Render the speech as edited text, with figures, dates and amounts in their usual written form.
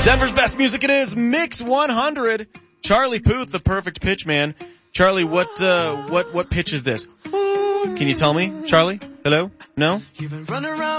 Denver's best music, it is Mix 100. Charlie Puth, the perfect pitch man. Charlie, what pitch is this? Can you tell me, Charlie? Hello? No?